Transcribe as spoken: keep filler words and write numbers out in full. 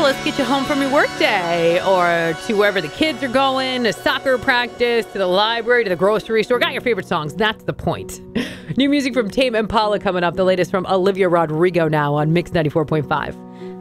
Let's get you home from your workday or to wherever the kids are going, to soccer practice, to the library, to the grocery store. Got your favorite songs. That's the point. New music from Tame Impala coming up. The latest from Olivia Rodrigo now on Mix ninety-four point five.